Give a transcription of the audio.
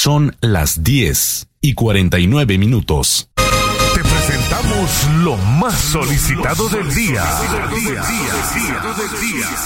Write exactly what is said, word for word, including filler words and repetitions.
Son las diez y cuarenta y nueve minutos. Te presentamos lo más solicitado del día.